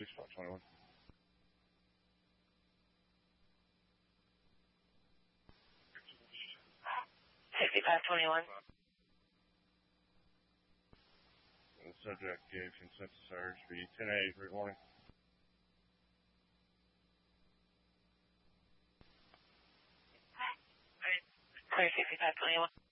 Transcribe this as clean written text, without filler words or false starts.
6521. 6521. The subject gave consent to search. Be 10-8 for warning. 6521.